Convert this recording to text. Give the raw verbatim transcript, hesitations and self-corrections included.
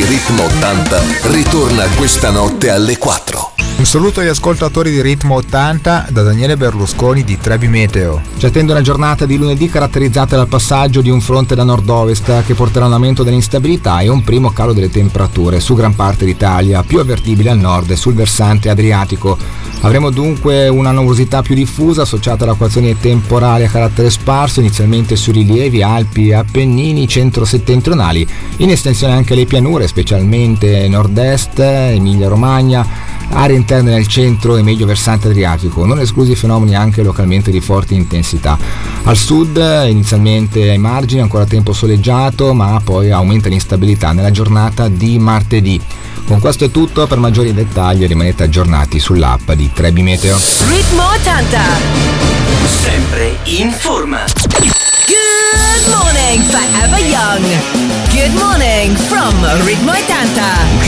Ritmo ottanta ritorna questa notte alle quattro. Un saluto agli ascoltatori di Ritmo ottanta da Daniele Berlusconi di Trebi Meteo. Ci attende una giornata di lunedì caratterizzata dal passaggio di un fronte da nord-ovest che porterà un aumento dell'instabilità e un primo calo delle temperature su gran parte d'Italia, più avvertibile al nord e sul versante adriatico. Avremo dunque una nuvosità più diffusa associata ad acquazzoni temporali a carattere sparso, inizialmente su rilievi, Alpi, Appennini, centro-settentrionali, in estensione anche le pianure, specialmente nord-est, Emilia-Romagna, aree interne nel centro e medio versante adriatico, non esclusi fenomeni anche localmente di forte intensità. Al sud inizialmente ai margini ancora tempo soleggiato, ma poi aumenta l'instabilità nella giornata di martedì. Con questo è tutto, per maggiori dettagli rimanete aggiornati sull'app di Trebi Meteo. Ritmo ottanta, sempre in forma. Good morning, forever young. Good morning from Ritmo ottanta.